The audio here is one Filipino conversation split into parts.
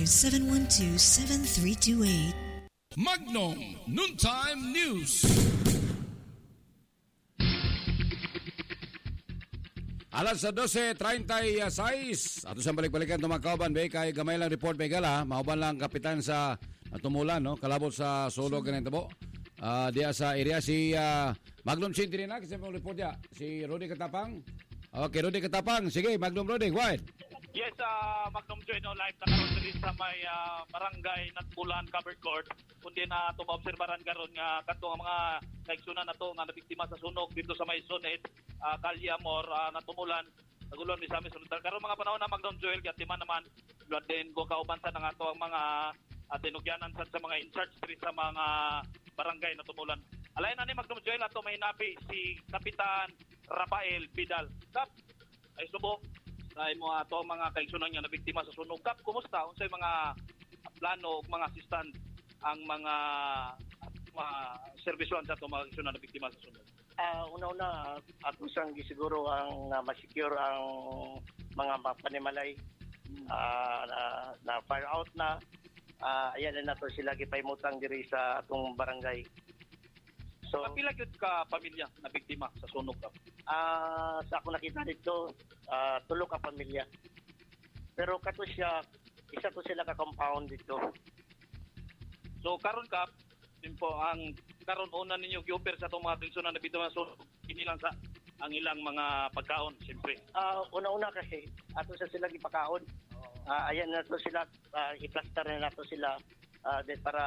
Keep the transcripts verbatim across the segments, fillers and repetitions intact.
seven one two, seven three two eight. Magnum Noontime News. Alas sa dose treinta y seis. Ato sa balik-balikan itong mga kauban, be, kay gamay lang report, be, gala. Mauban lang kapitan sa tumulan, no? Kalabot sa sulog, ganito po. Uh, diya sa area, si uh, Magnum Chinti rin na, kasi may report diya. Si Rudy Katapang. Okay, Rudy Katapang. Sige, Magnum Rudy, go ahead. Yes, uh, Magnum Joy, no, live na karon diri sa may uh, barangay Natbulan Covered Court. Kundi na ito maobserbaran karon nga kanto nga mga kaigsunan na to nga nabiktima sa sunog dito sa may Sonet, uh, Calle Amor, uh, Natumulan, nagulon ni Sami Sunod. Karon mga panahon na Magnum Joy, katiman naman, blood din ko kaubansa na nga to ang mga uh, tinugyanan sa, sa mga in-charge diri sa mga barangay Natumulan. Alay na ni Magnum Joy, ato may nabi si Kapitan Rafael Vidal. Kap, ay subo. Sa imo ato mga kaigsunan nga na biktima sa sunog. Kap, kumusta unsay mga plano ug mga assistant ang mga mga serbisyon sa ato mga kaigsunan na biktima sa sunog? Uh, una-una, ato sang gisiguro ang uh, ma-secure ang mga panimalay uh, na, na fire out na. Uh, ayan na nato sila gipaymutang diri sa atong barangay. So, kapila gyud ka pamilya na biktima sa sunog, Kap? Ah, uh, sa ako nakita dito, uh, tulo ka pamilya. Pero kato siya, isa to sila ka compound dito. So karon, Kap, din po ang karon una ninyo gi-offer sa itong mga kaigsunan na biktima sa sunog, hindi lang sa ang ilang mga pagkaon, siyempre. Ah, uh, una-una kasi ato sa sila gipakaon. Uh, ayan na to sila, uh, i-plaster na nato sila uh, de para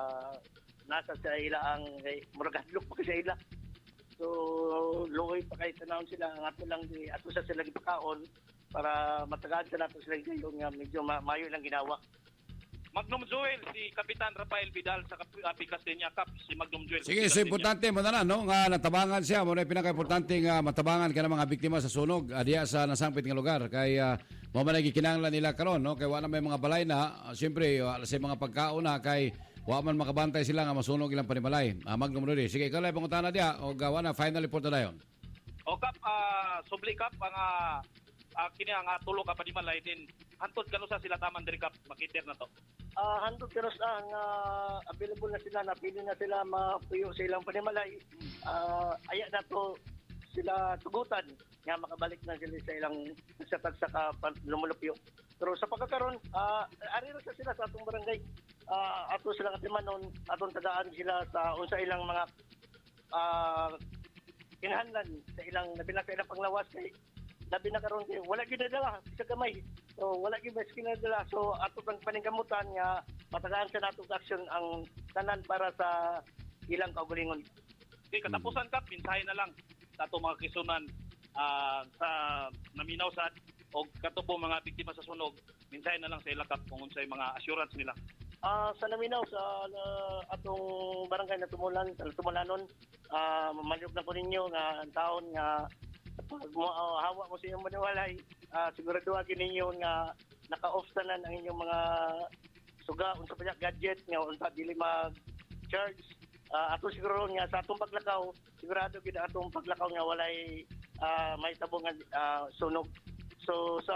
nasa sa ila ang eh, muragadlok pa sa ila. So, luoy pa kayo tanawin sila. Ang ato lang, di, ato sa sila gipakaon para matagaan sa nato sila yung nga medyo ma- mayo lang ginawa. Magnum Joel, si Kapitan Rafael Vidal sa Apikas Denya Cup, si Magnum Joel. Sige, so importante mo na no, nga natabangan siya. Muna yung pinaka-importante nga matabangan ka ng mga biktima sa sunog adiya sa nasangpit nga lugar. Kaya, uh, mamanagi kinanglan nila karon no? Kaya wala may mga balay na, uh, siyempre, uh, sa mga pagkaon na, kay wa man makabantay sila nga masunog ilang panimalay. Uh, Magnum Rudy, sige, ikaw lang pangutana diya o gawa na, final report na dayon. O Kap, uh, subli Kap, ang uh, uh, kini ang uh, tulo ka panimalay din. Hantod kano sa sila taman diri Kap, makiter na to. Uh, handog kanos ang uh, available na sila, napili na sila mapuyo sa ilang panimalay. Uh, aya na to sila tugutan nga makabalik na sila sa ilang nagsatag sa lumulupyo. Pero sa pagkakaroon, uh, ari ra sila sa atong barangay. Uh, ato sila katimanon, atong tagaan sila sa unsa ilang mga uh, kinahanglan sa ilang nabilang sa ilang panglawas kay labi na karon kay wala gyud dala sa gamay. So wala gyud mas kinadala. So ato pang paningkamutan nga matagaan sa natong action ang tanan para sa ilang kaugalingon. Okay, katapusan Kap, minsahe na lang sa ato mga kisunan uh, sa naminaw sa o kato po mga biktima sa sunog, minsahe na lang sa ila Kap kung unsay mga assurance nila. Ah, uh, sa naminaw sa uh, atong barangay na tumulan, sa tumulanon, ah uh, mamayog na ko ninyo nga ang taon nga pag uh, hawa mo sa inyong maniwalay, uh, siguraduhin ninyo nga naka-off tanan ang inyong mga suga unsa pa gadget nga unsa dili mag-charge. Uh, ato siguro nga sa atong paglakaw, sigurado gid atong paglakaw nga walay uh, may tabong nga uh, sunog. So sa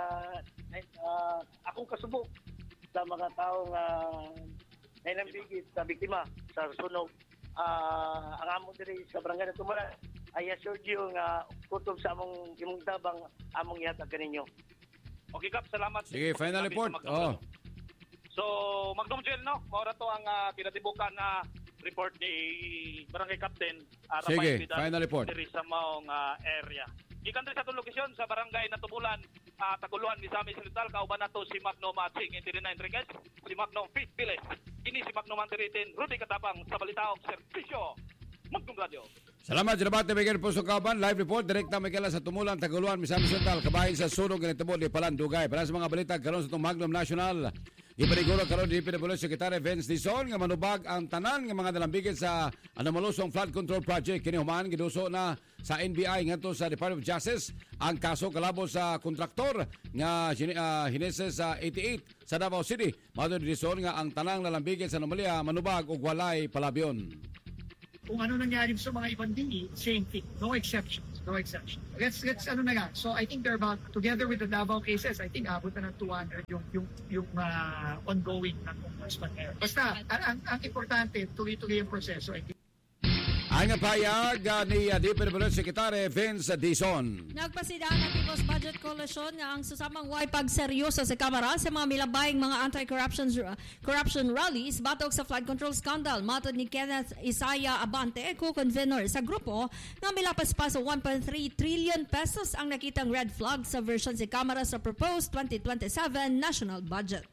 uh, akong kasubok sa mga taong uh, nainambigit sa biktima sa sunog, uh, ang among diri sa barangay na Tumulan, I assure you nga kutob sa among imong tabang among ihatag kaninyo. Okay Kap, salamat. Sige, final report. Oh. So, Magnum Joel, no? Maura to ang uh, pinatibukan na uh, report ni Barangay Captain uh, Rafael Vidal. Sige, final report. Diri sa maong uh, area. Gikan rin sa itong lokasyon sa Barangay Natumulan, uh, Taguluhan, Misamis Rizal, kauban na to si Magnum Atsing, Intirina Enriquez, si Magnum Fit Piles, ini si Magnum Antiritin, Rudy Katapang, sa Balitaog, Servisyo, Magnum Radio. Salamat, Jirabate, Miguel Puso Kauban. Live report, direkta Miguel sa Tumulan, Taguluhan, Misamis Rizal, kabahin sa sunog, ganitabo, di palan, dugay. Para sa mga balita, karon sa itong Magnum National, ipaniguro karon di P W Secretary Vince Dizon nga manubag ang tanan nga mga dalambigit sa anomalusong flood control project. Kini humaan giduso na sa N B I ngadto sa Department of Justice ang kaso kalabo sa kontraktor nga uh, hineses sa eighty-eight sa Davao City. Mado Dizon nga ang tanang dalambigit sa anomalya manubag og walay palabyon. Kung ano nangyari sa mga ibang dili, same thing, no exceptions. no exception. Let's, let's ano na nga. So I think they're about, together with the Davao cases, I think abot na ng two hundred yung, yung, yung uh, ongoing na congressman ngayon. Basta, ang, ang, ang importante, tuloy-tuloy yung proseso. I think. Ang payag uh, ni uh, D P W S Secretary Vince Dizon. Nagpasidaan ang People's Budget Coalition nga ang susamang way pagseryoso sa Kamara sa mga milabayng mga anti-corruption corruption rallies batok sa flood control scandal. Matod ni Kenneth Isaya Abante, co-convener sa grupo, nga milapas pa sa one point three trillion pesos ang nakitang red flag sa version sa Kamara sa proposed twenty twenty-seven national budget.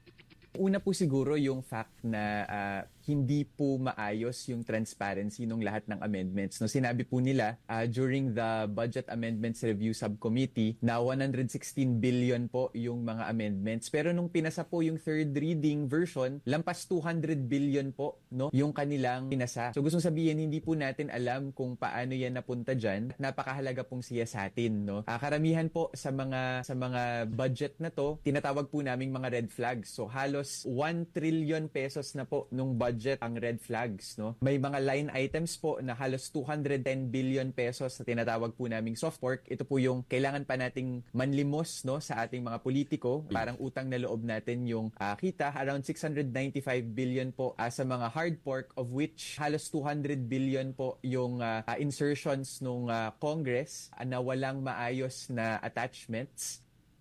Una po siguro yung fact na uh, hindi po maayos yung transparency ng lahat ng amendments. No, sinabi po nila uh, during the Budget Amendments Review Subcommittee na one hundred sixteen billion po yung mga amendments. Pero nung pinasa po yung third reading version, lampas two hundred billion po no, yung kanilang pinasa. So gustong sabihin, hindi po natin alam kung paano yan napunta dyan. Napakahalaga pong siyasatin. No? Uh, karamihan po sa mga, sa mga budget na to, tinatawag po naming mga red flags. So halos one trillion pesos na po nung budget ang red flags, no? May mga line items po na halos two hundred ten billion pesos na tinatawag po naming soft pork. Ito po yung kailangan pa nating manlimos, no, sa ating mga politiko. Parang utang na loob natin yung uh, kita. Around six hundred ninety-five billion po uh, sa mga hard pork, of which halos two hundred billion po yung uh, uh, insertions nung uh, Congress uh, na walang maayos na attachments.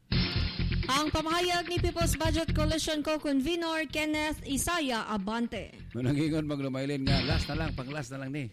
Ang pamahayag ni People's Budget Coalition co-convenor Kenneth Isaya Abante. Manangingon maglumaylin nga, last na lang, pang last na lang ni.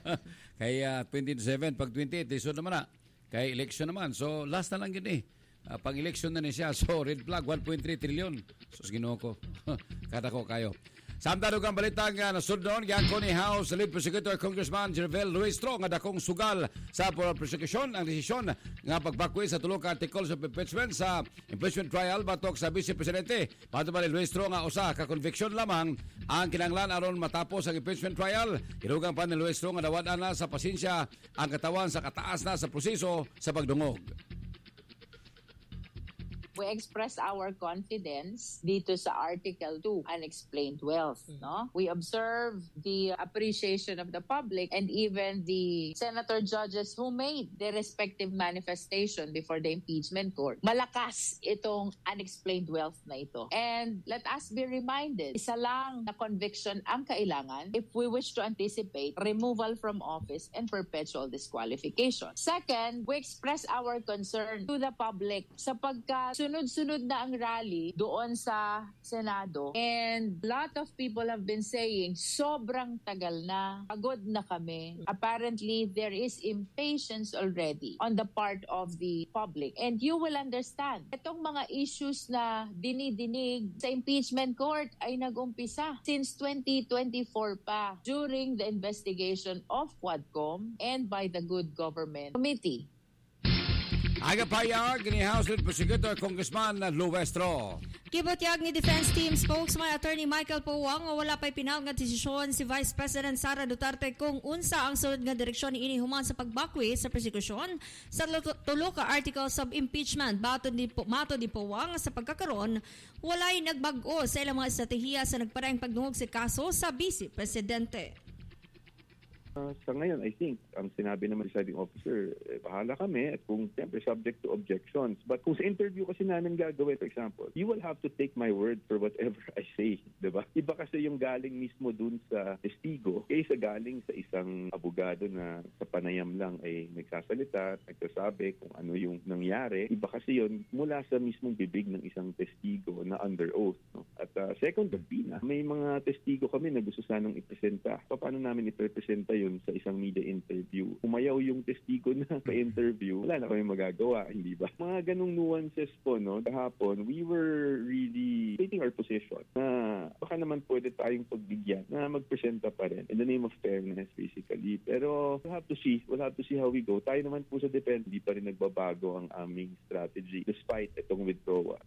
Kaya twenty-seven, pag twenty-eight, iso naman na. Kaya election naman, so last na lang yun eh. Uh, pang election na ni siya, so red flag, one point three trillion. So ginuho ko, kada ko kayo. Samtang ang balitang uh, nasundon, yan ko ni House Lead Prosecutor Congressman Jervel Luistro nga dakong sugal sa prosecution ang desisyon nga pagbakwis sa tulong ka articles of impeachment sa impeachment trial batok sa Vice Presidente. Pato ba ni Luistro nga usa ka conviction lamang ang kinanglan aron matapos ang impeachment trial. Irugang pa ni Luistro nga dawad na sa pasensya ang katawan sa kataas na sa proseso sa pagdungog. We express our confidence dito sa Article two, Unexplained Wealth. No? We observe the appreciation of the public and even the senator judges who made their respective manifestation before the impeachment court. Malakas itong unexplained wealth na ito. And let us be reminded, isa lang na conviction ang kailangan if we wish to anticipate removal from office and perpetual disqualification. Second, we express our concern to the public sapagkat sunod-sunod na ang rally doon sa Senado. And a lot of people have been saying, sobrang tagal na, pagod na kami. Apparently, there is impatience already on the part of the public. And you will understand, itong mga issues na dinidinig sa impeachment court ay nag-umpisa since twenty twenty-four pa during the investigation of Quadcom and by the Good Government Committee. Agapayag ni House Lead Prosecutor Congressman Luistro. Kibutyag ni Defense Team Spokesman Attorney Michael Powang nga wala pa'y pinal nga desisyon si Vice President Sara Duterte kung unsa ang sunod nga direksyon ni inihuman sa pagbakwi sa persekusyon sa tulo ka articles of impeachment. Bato ni, mato ni Powang sa pagkakaroon, walay nagbag-o sa ilang mga estratehiya sa nagparang pagdungog sa kaso sa Vice Presidente. Uh, sa ngayon, I think, ang sinabi naman sa deciding officer, eh, bahala kami at kung siyempre subject to objections. But kung sa interview kasi namin gagawin, for example, you will have to take my word for whatever I say, di ba? Iba kasi yung galing mismo dun sa testigo kaysa galing sa isang abogado na sa panayam lang ay nagsasalita, nagsasabi kung ano yung nangyari. Iba kasi yun mula sa mismong bibig ng isang testigo na under oath. No? At uh, second, Bina, may mga testigo kami na gusto sanang ipresenta. So, paano namin ipresenta yun sa isang media interview? Umayaw yung testigo na pa-interview, wala na kami magagawa, hindi ba? Mga ganong nuances po, no? Kahapon, we were really stating our position na baka naman pwede tayong pagbigyan na magpresenta pa rin in the name of fairness, basically. Pero we'll have to see. We'll have to see how we go. Tayo naman po sa defense, hindi pa rin nagbabago ang aming strategy despite itong withdrawal.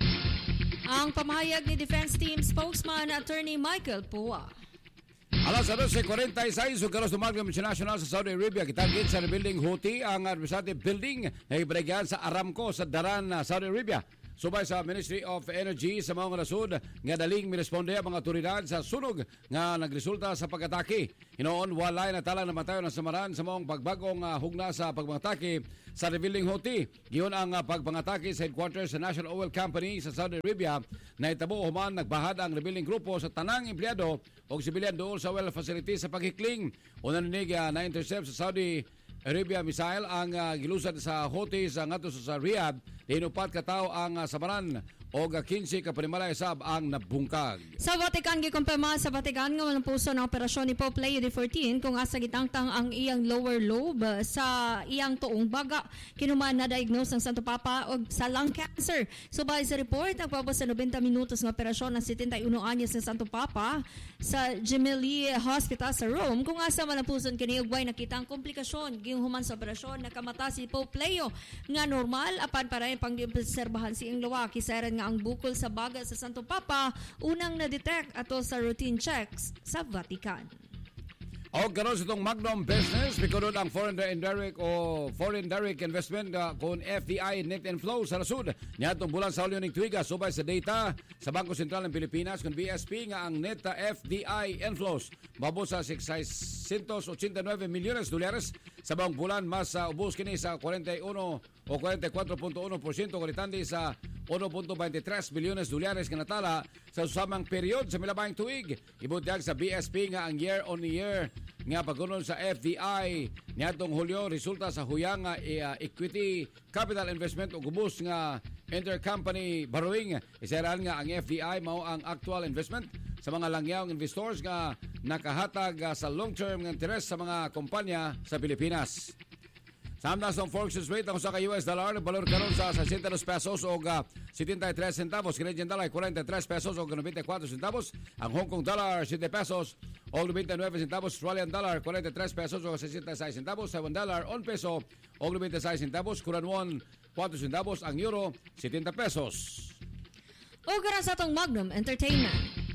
Ang pamahayag ni Defense Team Spokesman Attorney Michael Pua. Alas twelve forty-six, sugaros ng Magnum International sa Saudi Arabia. Kitagit sa rebuilding Houthi ang administrative building na ibrigyan sa Aramco sa Daran, Saudi Arabia. Subay sa Ministry of Energy sa mga nasud nga daling miresponde ang mga otoridad sa sunog nga nagresulta sa pag-atake. Hinoon walay natala na matayo na samaran sa mga pagbagong uh, hugna sa pagpangatake sa revealing Houthi. Giyon ang uh, pagpangatake sa headquarters sa National Oil Company sa Saudi Arabia na itabo human nagbahad ang revealing grupo sa tanang empleyado o sibilyan dool sa oil facility sa paghikling. Una ninig uh, na intercept sa Saudi Arabia missile ang uh, gilusad sa Houthi sa ngadto sa Riyadh. Hinupat ka tao ang uh, samaran o quince ka panimalay sab ang nabungkag. Sa Vatican, gikumpirma sa Vatican nga walang puso ng operasyon ni Pope Leo the fourteenth kung asa gitangtang ang iyang lower lobe sa iyang tuong baga. Kinuman na diagnose ng Santo Papa og sa lung cancer. Subay sa report, nagpapos sa ninety minutos ng operasyon ng seventy-one anyos ng Santo Papa sa Gemelli Hospital sa Rome kung asa man ang puson kini ug way nakita ang komplikasyon gihuman sa operasyon nakamata si Pope Leo nga normal apan para pang obserbahan si iyang luwa kisaran nga ang bukol sa baga sa Santo Papa unang na-detect ato sa routine checks sa Vatican. O karon sa itong Magnum Business, bikunod ang foreign direct o foreign direct investment uh, kung F D I net inflow sa nasud. Niadtong bulan sa Hulyo ning tuiga subay sa data sa Bangko Sentral ng Pilipinas kung B S P nga ang net F D I inflows mabot sa six hundred eighty-nine milyones dolyares sa bawang bulan mas uh, ubos kini sa forty-one o forty-four point one percent kalitandi sa one point twenty-tres bilyones dolyares nga natala sa susamang period sa milabayng tuig. Ibutyag sa B S P nga ang year on year nga pagkunon sa F D I niadtong Hulyo resulta sa huyang nga uh, equity capital investment o gubos nga intercompany borrowing. Isaran nga ang F D I mao ang actual investment sa mga langyawng investors nga nakahatag uh, sa long-term nga interes sa mga kompanya sa Pilipinas. Samdas ng Forex rate ang sa U S dollar valor karon sa sixty-two pesos o uh, seventy-three centavos, Canadian dollar forty-three pesos o ninety-four centavos, ang Hong Kong dollar seven pesos o ninety-nine centavos, Australian dollar forty-three pesos o sixty-six centavos, Taiwan dollar one peso o ninety-six centavos, Korean won four centavos, ang euro seventy pesos. O karon sa atong Magnum Entertainment.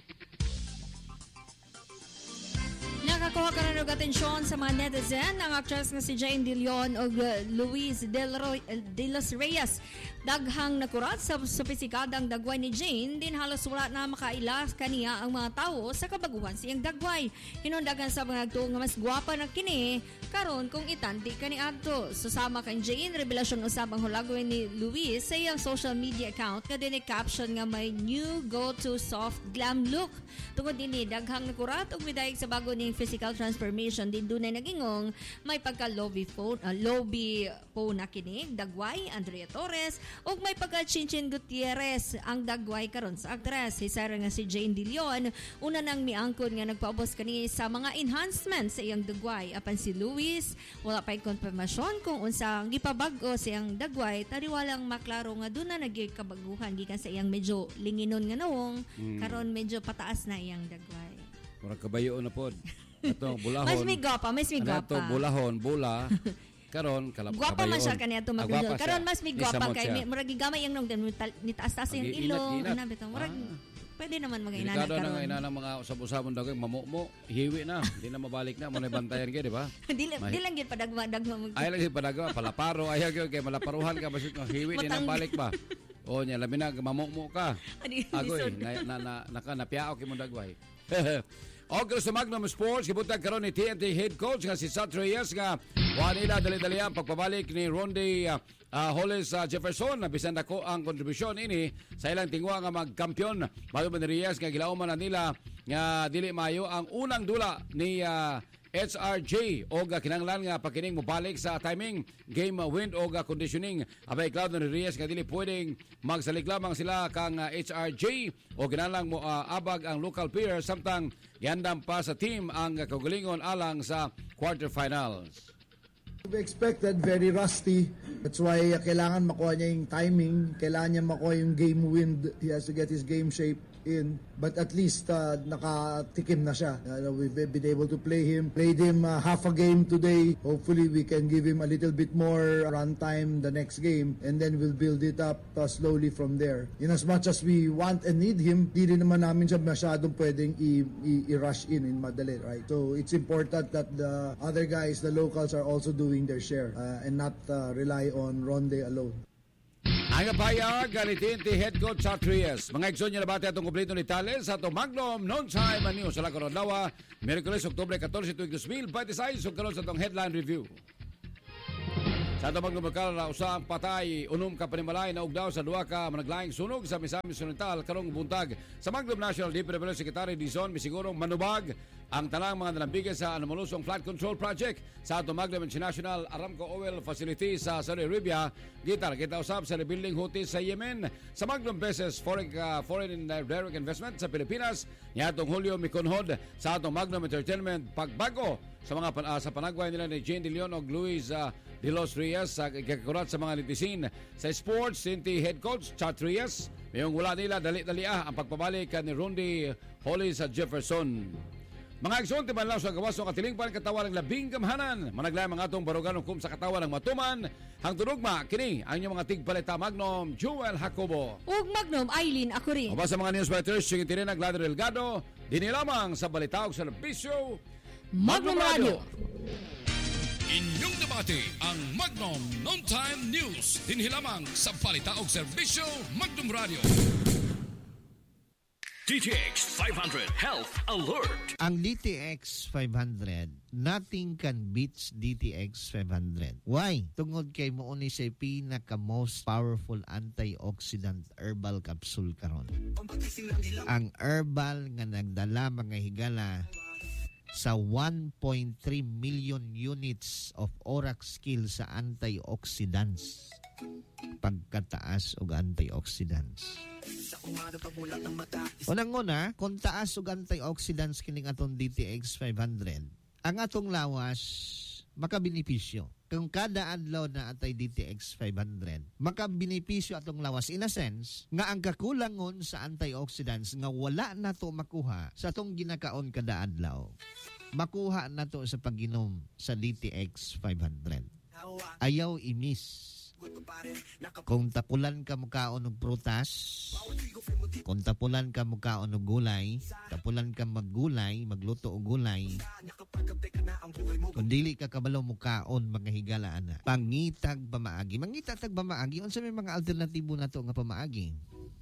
Nakakuha ka na ng atensyon sa mga netizen ang actress nga si Jane De Leon o Luis De, Roy, De Los Reyes. Daghang nakurat sa sopisikadang dagway ni Jane, din halos wala na makailas kaniya ang mga tao sa kabaguhan siyang dagway. Hinundagan sa mga nagtuong nga mas gwapa na kini, karon kung itanti kani adto. Susama kay Jane, revelasyon usab ang hulagway ni Luis sa iyang social media account nga din caption nga may new go-to soft glam look. Tungod din daghang nakurat ug midayeg sa bago ning physical transformation din dunay nagingong may pagka-lobby phone, uh, lobby po na kini dagway Andrea Torres ug may pagka-Chinchin Gutierrez ang dagway karon sa actress. Hisara nga si Jane De Leon una nang miangkon nga nagpaubos kani sa mga enhancements sa iyang dagway. Apan si Luis wala pay konfirmasyon kung unsa ang gipabag-o sa iyang dagway, tariwalang maklaro nga duna nagikabaguhan gikan sa iyang medyo linginon nga nawong mm. karon medyo pataas na iyang dagway. Murag kabayo na pod. Ato bulahon. Mas migapa, mas migapa. Ato bulahon, bula. Karon kalab kabayo. Gwapa man siya kaniya to magdul. Karon mas migapa kay murag gigamay yang nung nitaas-taas yung ilong, ana bitaw. Murag pwede naman mga inana karon. Delikado na inana mga usab-usabon daw kay mamumo, hiwi na, di na mabalik na, mo na bantayan kay, di ba? Dili di lang gid padagma dagma mo. Ay lang gid padagma, palaparo, ay gyud kay malaparuhan ka basit no hiwi di na balik ba. O nya labi na mamumo ka. Agoy na na na naka napiao kay mo dagway. Okay sa Magnum Sports, gibutag karon ni T N T head coach nga si Sat Reyes nga wa nila dali-dali ang pagpabalik ni Ronde uh, uh, Hollis uh, Jefferson na bisan dako ang kontribusyon ini sa ilang tingwa nga magkampiyon. Bago ni Reyes nga gilauman na nila nga dili maayo ang unang dula ni uh, H R J o ga kinanglan nga pakining mobalik sa timing game wind o ga conditioning. Abay Cloud ni Reyes nga dili pwedeng magsalik lamang sila kang uh, H R J o kinanglan mo uh, abag ang local players samtang yandam pa sa team ang kagalingon alang sa quarterfinals. We expected very rusty. That's why uh, kailangan makuha niya yung timing, kailangan niya makuha yung game wind. He has to get his game shape in. But at least uh, nakatikim na siya. Uh, we've been able to play him. Played him uh, half a game today. Hopefully we can give him a little bit more run time the next game. And then we'll build it up uh, slowly from there. In as much as we want and need him, di rin naman namin siya masyadong pwedeng i-rush in in madali, right? So it's important that the other guys, the locals, are also doing their share uh, and not uh, rely on Ronde alone. Ang kapayag, galitin ti head coach sa Trias. Mga eksyon niya nabati atong kumplito ni Tales sa itong Magnum Non-Time News sa Lakaron Lawa, Miyerkules, Oktubre fourteen, tuig two thousand twenty-six, so karon sa itong headline review. Sa itong Magnum Lokal na usang patay, unom ka panimalay na ugdaw sa duwa ka managlaing sunog sa Misamis Oriental, karong buntag. Sa Magnum National D P W Secretary Dizon, misigurong manubag ang tanang mga nalambigan sa anomalusong flood control project sa ato Magnum International Aramco Oil Facility sa Saudi Arabia. Gitar kita usab sa rebuilding Houthis sa Yemen. Sa Magnum Beses Foreign, uh, foreign Direct Investment sa Pilipinas, niadtong Hulyo mikunhod sa ato Magnum Entertainment pagbago sa mga uh, sa panagway nila ni Jane De Leon o Luis uh, De Los Rios sa uh, kakakurat sa mga netizen. Sa sports, sinti head coach Chat Rios, mayong wala nila dali-dali ah ang pagpabalik ni Rundi Holly sa Jefferson. Mga aksyon, timan lang sa gawas ng katilingpan katawan ng labing gamhanan. Managlayang mga atong barugan kum sa katawan ng matuman. Hang tunugma, kini ang inyong mga tigpalita Magnum, Joel Jacobo. Ug Magnum, Aileen Akurin. O ba sa mga newswriters, sige tirin ang Gladys Delgado, dini lamang sa balitaog sa Bisyo, Magnum Radio. Inyong debate ang Magnum Non-Time News. Dinhi lamang sa balitaog serbisyo Magnum Radio. D T X five hundred Health Alert. Ang D T X five hundred, nothing can beat D T X five hundred. Why? Tungod kay mo ni sa pinaka most powerful antioxidant herbal capsule karon. Ang herbal nga nagdala mga higala sa one point three million units of Orax skill sa antioxidants. Pagkataas og antioxidants. Unang-una, kung taas og antioxidants kining atong D T X five hundred, ang atong lawas makabenepisyo. Kung kada adlaw na atay D T X five hundred, makabenepisyo atong lawas in a sense nga ang kakulangon sa antioxidants nga wala na to makuha sa atong ginakaon kada adlaw. Makuha na to sa pag-inom sa D T X five hundred. Ayaw imis. Kung tapulan ka mukaon og prutas, kung tapulan ka mukaon og gulay, tapulan ka maggulay, magluto og gulay, kung dili ka kabalo mukaon mga higala ana, pangitag pamaagi. Mangitag pamaagi, unsa may mga alternatibo nato nga pamaagi?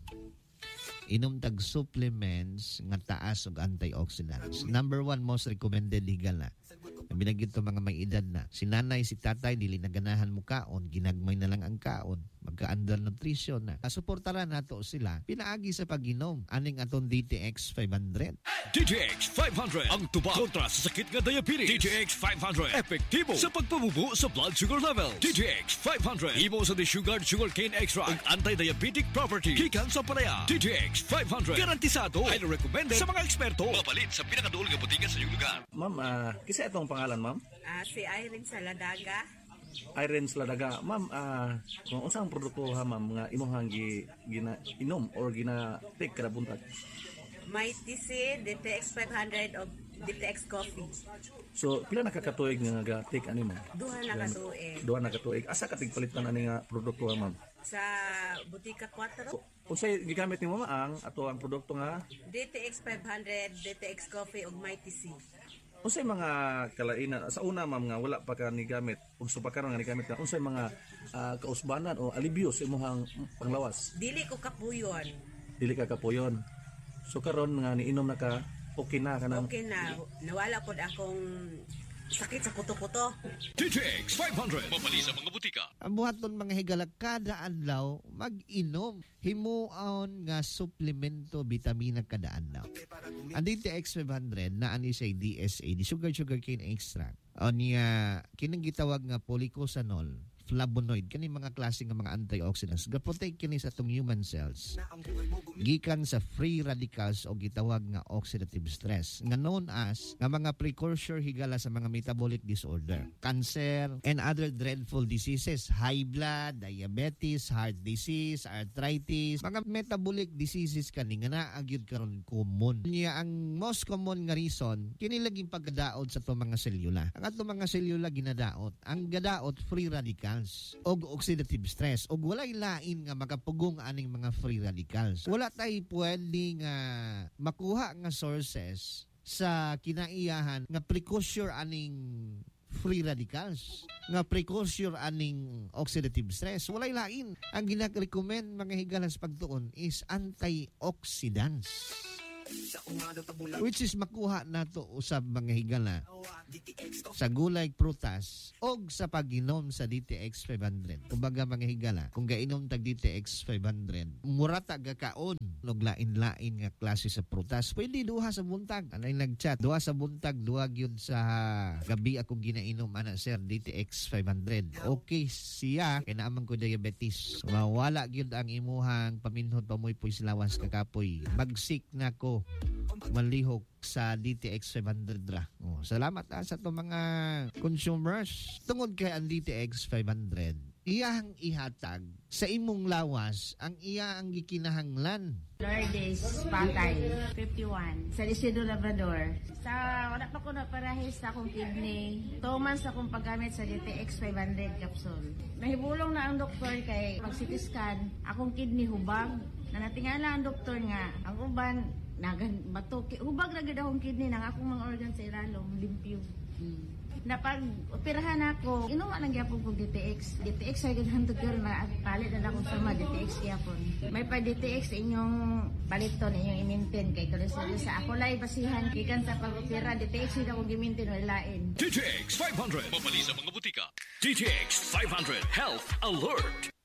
Inom tag supplements nga taas og antioxidants. Number one most recommended higala. Binagid to mga may edad na. Si nanay, si tatay, dili na ganahan mo kaon, ginagmay na lang ang kaon. Magka-under nutrition na. Kasuportaran nato sila, pinaagi sa pag-inom. Aning aton D T X five hundred. D T X five hundred, ang tubag kontra sa sakit nga diabetes. D T X five hundred, epektibo sa pagpabubo sa blood sugar level. D T X five hundred, imo sa desugared sugarcane extract ug anti-diabetic property. Gikan sa palaya. D T X five hundred, garantisado. Highly recommended sa mga eksperto. Mapalit sa pinakaduol nga botiga sa iyong lugar. Ma'am, uh, kisa itong pangalan, ma'am? Uh, si Irene Saladaga. Irene Saladaga. Ma'am, uh, kung unsang produkto ha, ma'am, nga imong gi, gina inom or gina take kada buntag? May T C, D T X five hundred o D T X coffee. So, pila nakakatuig nga ga take ani, ma'am? Duha na katuig. Duha na katuig. Asa ka tigpalitan ani nga produkto ha, ma'am? Sa Butika four. So, unsay gigamit nimo ang ato ang produkto nga D T X five hundred, D T X coffee ug may T C. Unsay mga kalainan sa una, ma'am, nga wala pa ka ni gamit unsa pa karon nga ni gamit ka, unsay mga uh, kausbanan o alibyo sa imong panglawas? Dili ko kapuyon. Dili ka kapuyon. So karon nga niinom na ka, okay na kanang okay na, nawala pod akong sakit sa kuto-kuto. D T X five hundred, mapali sa mga butika. Ang buhaton mga higala kada adlaw mag-inom himuon nga suplemento bitamina kada adlaw. Ang D T X five hundred na ani say D S A, di sugar sugar cane extract. O niya kinang gitawag nga polycosanol, flavonoid, kani mga klase nga mga antioxidants ga-protect kini sa atong human cells gikan sa free radicals o gitawag nga oxidative stress nga known as nga mga precursor higala sa mga metabolic disorder, cancer and other dreadful diseases, high blood, diabetes, heart disease, arthritis, mga metabolic diseases kani nga naa gyud karon common niya. Ang most common nga reason kini laging pagkadaot sa atong mga selula. Ang atong mga selula ginadaot, ang gadaot free radicals og oxidative stress og walay lain nga makapugong aning mga free radicals. Wala tay pwede nga makuha nga sources sa kinaiyahan nga precursor aning free radicals nga precursor aning oxidative stress. Walay lain. Ang ginag-recommend mga higala sa pagtuon is antioxidants. Which is makuha nato usab mga higala sa gulay prutas o sa pag-inom sa D T X five hundred. Kumbaga mga higala, kung gainom tag D T X five hundred, mura ta gakaon og lain-lain nga klase sa prutas. Pwede duha sa buntag. Anay nag-chat, duha sa buntag, duha gyud sa gabi akong ginainom ana sir D T X five hundred. Okay siya kay naaman ko diabetes. Mawala gyud ang imuhang paminhod pamoy puy silawas kakapoy. Magsik na ko malihok sa D T X five hundred ra. Oh, salamat ah, sa to mga consumers. Tungod kay ang D T X five hundred, iyang ihatag sa imong lawas ang iya ang gikinahanglan. Lourdes Patay, fifty-one, sa Isidro Labrador. Sa wala pa ko na parahis sa akong kidney, two months akong paggamit sa D T X five hundred capsule. Nahibulong na ang doktor kay pag-C T scan, akong kidney hubag. Na natingala ang doktor nga, ang uban, nagan bato, hubag na gid akong kidney nang akong mga organ sa ilalom, limpyo. Hmm. Napag operahan ako, inuwa lang gyapon kog D T X. D T X ay ganahan to girl na palit na akong sama D T X gyapon. May pa D T X inyong baliton inyong i-maintain kay cholesterol sa ako lay basihan gikan sa pag-opera D T X ida kong gi-maintain wala lain. D T X five hundred. Mabali sa mga butika. D T X five hundred Health Alert.